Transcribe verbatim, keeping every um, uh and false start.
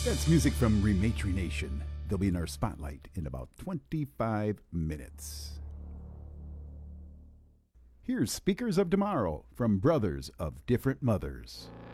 That's music from Rematry Nation. They'll be in our spotlight in about twenty-five minutes. Here's Speakers of Tomorrow from Brothers of Different Mothers.